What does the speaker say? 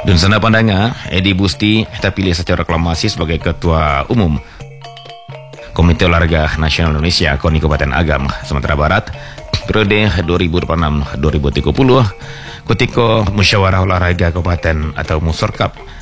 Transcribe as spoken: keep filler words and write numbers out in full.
Dan sana pandanga, Edi Busti terpilih secara aklamasi sebagai Ketua Umum Komite Olahraga Nasional Indonesia KONI Kabupaten Agam, Sumatera Barat, periode dua ribu dua puluh enam sampai dua ribu tiga puluh, ketika Musyawarah Olahraga Kabupaten atau Musorkap